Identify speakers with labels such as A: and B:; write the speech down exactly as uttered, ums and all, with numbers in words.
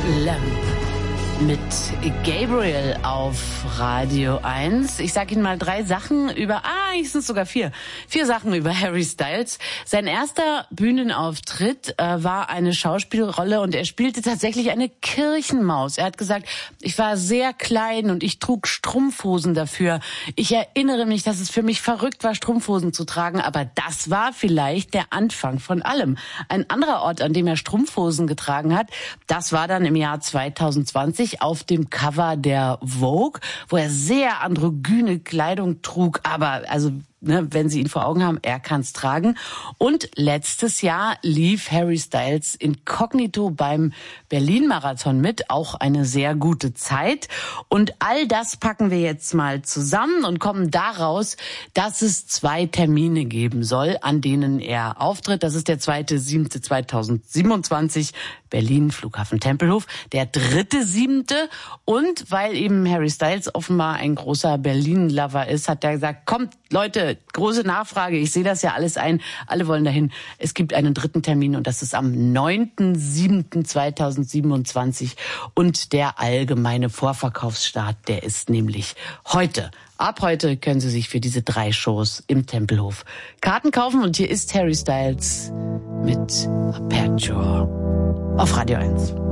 A: Lamb mit Gabriel auf Radio eins. Ich sage Ihnen mal drei Sachen über, ah, es sind sogar vier, vier Sachen über Harry Styles. Sein erster Bühnenauftritt äh, war eine Schauspielrolle und er spielte tatsächlich eine Kirchenmaus. Er hat gesagt, ich war sehr klein und ich trug Strumpfhosen dafür. Ich erinnere mich, dass es für mich verrückt war, Strumpfhosen zu tragen, aber das war vielleicht der Anfang von allem. Ein anderer Ort, an dem er Strumpfhosen getragen hat, das war dann im Jahr zweitausendzwanzig auf dem Cover der Vogue, wo er sehr androgyne Kleidung trug, aber also ne, wenn Sie ihn vor Augen haben, er kann's tragen. Und letztes Jahr lief Harry Styles inkognito beim Berlin-Marathon mit, auch eine sehr gute Zeit. Und all das packen wir jetzt mal zusammen und kommen daraus, dass es zwei Termine geben soll, an denen er auftritt. Das ist der zweite siebte zweitausendsiebenundzwanzig, Berlin, Flughafen Tempelhof, der dritte siebte Und weil eben Harry Styles offenbar ein großer Berlin-Lover ist, hat er gesagt, kommt Leute, große Nachfrage, ich sehe das ja alles ein, alle wollen dahin. Es gibt einen dritten Termin und das ist am neunten siebten zweitausendsiebenundzwanzig und der allgemeine Vorverkaufsstart, der ist nämlich heute. Ab heute können Sie sich für diese drei Shows im Tempelhof Karten kaufen und hier ist Harry Styles mit Aperture auf Radio eins.